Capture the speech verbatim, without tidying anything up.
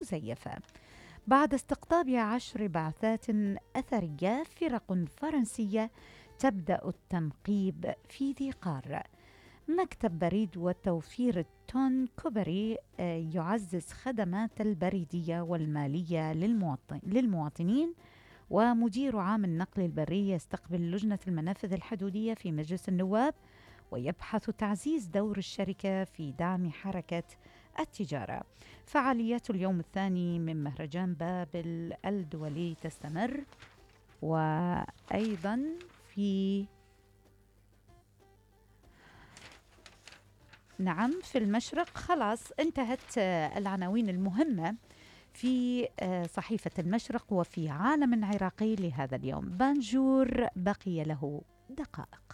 مزيفة. بعد استقطاب عشر بعثات أثرية، فرق فرنسية تبدأ التنقيب في ذي قار. مكتب بريد وتوفير تون كوبري يعزز خدمات البريدية والمالية للمواطن للمواطنين. ومدير عام النقل البري يستقبل لجنة المنافذ الحدودية في مجلس النواب، ويبحث تعزيز دور الشركة في دعم حركة التجارة. فعاليات اليوم الثاني من مهرجان بابل الدولي تستمر. وأيضا في نعم في المشرق خلاص انتهت العناوين المهمة في صحيفة المشرق وفي عالم عراقي لهذا اليوم. بانجور بقي له دقائق.